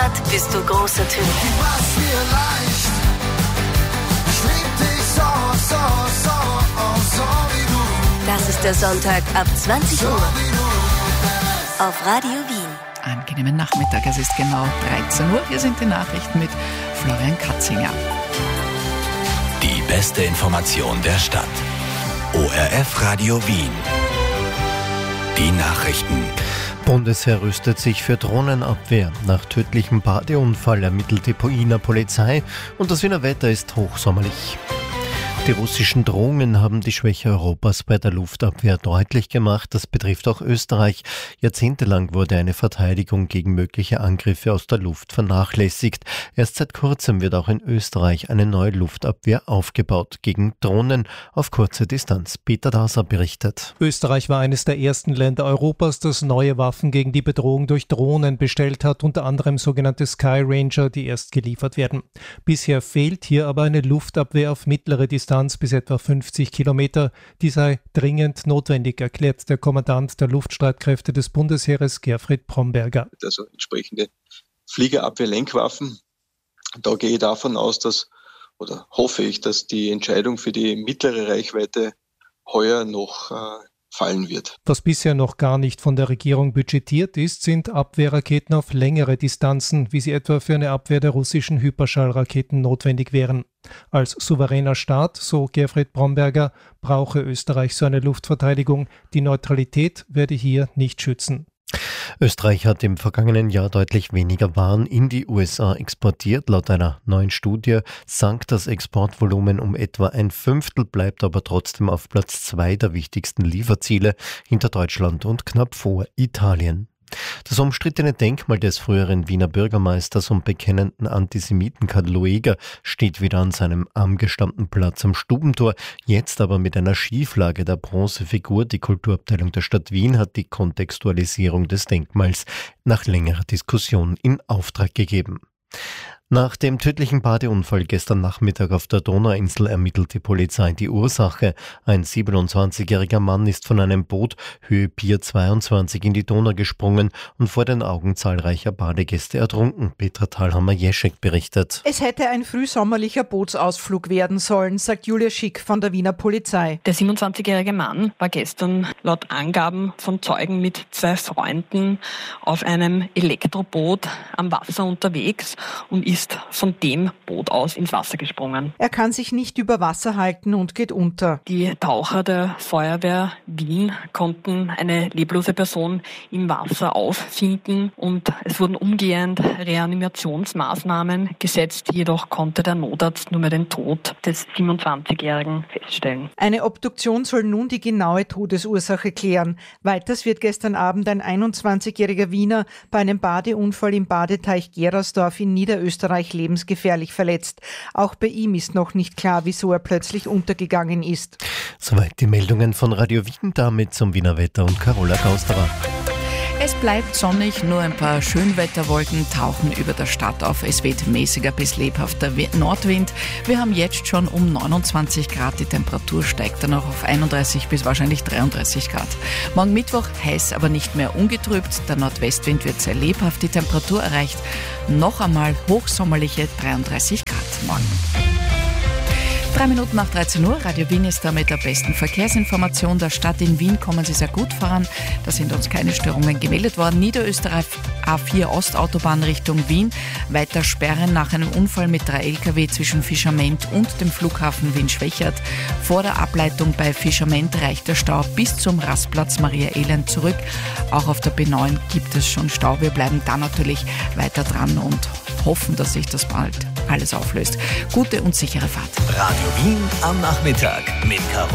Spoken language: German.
Stadt bist du großer Typ. Du machst mir leicht. Ich lieb dich so wie du. Das ist der Sonntag ab 20 Uhr auf Radio Wien. Angenehmen Nachmittag, es ist genau 13 Uhr. Hier sind die Nachrichten mit Florian Katzinger. Die beste Information der Stadt. ORF Radio Wien. Die Nachrichten. Bundesheer rüstet sich für Drohnenabwehr. Nach tödlichem Badeunfall ermittelt die Wiener Polizei und das Wiener Wetter ist hochsommerlich. Die russischen Drohungen haben die Schwäche Europas bei der Luftabwehr deutlich gemacht. Das betrifft auch Österreich. Jahrzehntelang wurde eine Verteidigung gegen mögliche Angriffe aus der Luft vernachlässigt. Erst seit kurzem wird auch in Österreich eine neue Luftabwehr aufgebaut gegen Drohnen auf kurze Distanz. Peter Daser berichtet. Österreich war eines der ersten Länder Europas, das neue Waffen gegen die Bedrohung durch Drohnen bestellt hat, unter anderem sogenannte Sky Ranger, die erst geliefert werden. Bisher fehlt hier aber eine Luftabwehr auf mittlere Distanz bis etwa 50 Kilometer. Die sei dringend notwendig, erklärt der Kommandant der Luftstreitkräfte des Bundesheeres, Gerfried Bromberger. Also entsprechende Fliegerabwehr-Lenkwaffen. Da gehe ich davon aus, hoffe ich, dass die Entscheidung für die mittlere Reichweite heuer noch fallen wird. Was bisher noch gar nicht von der Regierung budgetiert ist, sind Abwehrraketen auf längere Distanzen, wie sie etwa für eine Abwehr der russischen Hyperschallraketen notwendig wären. Als souveräner Staat, so Gerfried Bromberger, brauche Österreich so eine Luftverteidigung. Die Neutralität werde hier nicht schützen. Österreich hat im vergangenen Jahr deutlich weniger Waren in die USA exportiert. Laut einer neuen Studie sank das Exportvolumen um etwa 1/5, bleibt aber trotzdem auf Platz 2 der wichtigsten Lieferziele hinter Deutschland und knapp vor Italien. Das umstrittene Denkmal des früheren Wiener Bürgermeisters und bekennenden Antisemiten Karl Lueger steht wieder an seinem angestammten Platz am Stubentor, jetzt aber mit einer Schieflage der Bronzefigur. Die Kulturabteilung der Stadt Wien hat die Kontextualisierung des Denkmals nach längerer Diskussion in Auftrag gegeben. Nach dem tödlichen Badeunfall gestern Nachmittag auf der Donauinsel ermittelt die Polizei die Ursache. Ein 27-jähriger Mann ist von einem Boot Höhe Pier 22 in die Donau gesprungen und vor den Augen zahlreicher Badegäste ertrunken. Petra Thalhammer-Jeschek berichtet. Es hätte ein frühsommerlicher Bootsausflug werden sollen, sagt Julia Schick von der Wiener Polizei. Der 27-jährige Mann war gestern laut Angaben von Zeugen mit 2 Freunden auf einem Elektroboot am Wasser unterwegs und ist von dem Boot aus ins Wasser gesprungen. Er kann sich nicht über Wasser halten und geht unter. Die Taucher der Feuerwehr Wien konnten eine leblose Person im Wasser auffinden und es wurden umgehend Reanimationsmaßnahmen gesetzt. Jedoch konnte der Notarzt nur mehr den Tod des 27-Jährigen feststellen. Eine Obduktion soll nun die genaue Todesursache klären. Weiters wird gestern Abend ein 21-jähriger Wiener bei einem Badeunfall im Badeteich Gerersdorf in Niederösterreich lebensgefährlich verletzt. Auch bei ihm ist noch nicht klar, wieso er plötzlich untergegangen ist. Soweit die Meldungen von Radio Wien, damit zum Wiener Wetter und Carola Gausterer. Es bleibt sonnig, nur ein paar Schönwetterwolken tauchen über der Stadt auf. Es weht mäßiger bis lebhafter Nordwind. Wir haben jetzt schon um 29 Grad. Die Temperatur steigt dann auch auf 31 bis wahrscheinlich 33 Grad. Morgen Mittwoch heiß, aber nicht mehr ungetrübt. Der Nordwestwind wird sehr lebhaft. Die Temperatur erreicht noch einmal hochsommerliche 33 Grad morgen. 3 Minuten nach 13 Uhr. Radio Wien ist damit der besten Verkehrsinformation der Stadt. In Wien kommen Sie sehr gut voran. Da sind uns keine Störungen gemeldet worden. Niederösterreich A4 Ostautobahn Richtung Wien. Weiter Sperren nach einem Unfall mit 3 Lkw zwischen Fischerment und dem Flughafen Wien-Schwächert. Vor der Ableitung bei Fischerment reicht der Stau bis zum Rastplatz Maria Elend zurück. Auch auf der B9 gibt es schon Stau. Wir bleiben da natürlich weiter dran und hoffen, dass sich das bald alles auflöst. Gute und sichere Fahrt. Radio Wien am Nachmittag mit Carola.